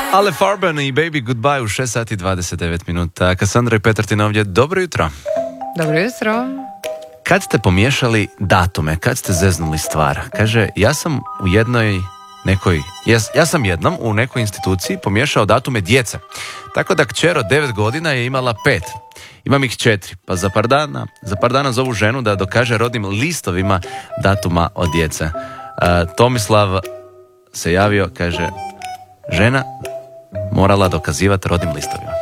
Ale Farben i Baby Goodbye u 6 sati 29 minuta. Kassandra i Petartina ovdje. Dobro jutro. Dobro jutro. Kad ste pomiješali datume, kad ste zeznuli stvar? Kaže, ja sam jednom u nekoj instituciji pomiješao datume djece. Tako da kćer od 9 godina je imala 5. Imam ih 4, pa za par dana zovu ženu da dokaže rodnim listovima datuma od djece. Tomislav se javio, kaže, žena morala dokazivati rodnim listovima.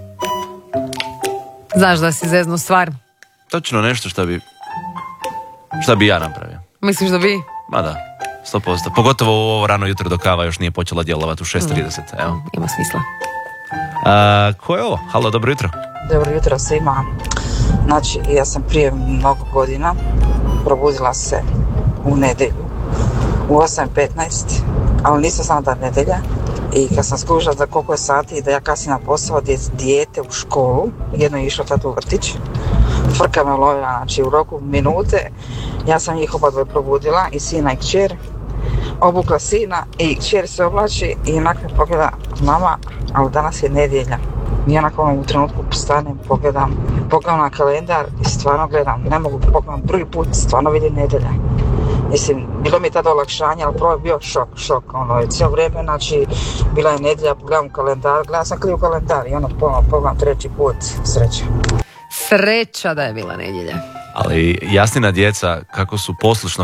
Znaš da si zeznu stvar? Točno nešto šta bi ja napravio. Misliš da bi? Ma da, 100%. Pogotovo u ovo rano jutro dok kava još nije počela djelovati u 6:30. Evo. Ima smisla. Ko je ovo? Halo, dobro jutro. Dobro jutro svima. Znači, ja sam prije mnogo godina probudila se u nedjelju u 8:15, ali nisam znala da je nedjelja. I kad sam skužila za koliko je sati i da ja kasnim na posao, dijete u školu, jedno je išlo tad u vrtić, frka me lovila, znači u roku minute, ja sam njih obadvoje probudila, i sina i kćer, obukla sina i kćer se oblači i onak me pogleda, mama, ali danas je nedjelja. I onako u trenutku stanem, pogledam na kalendar i stvarno gledam, ne mogu pogledam drugi put, stvarno vidim nedjelja. Mislim, bilo mi je tada olakšanje, ali prvo je bio šok, cijelo vrijeme, znači, bila je nedjelja, pogledam kalendar, gledam sam kriv kalendar i pogledam treći put, sreća. Sreća da je bila nedjelja. Ali Jasnina djeca, kako su poslušno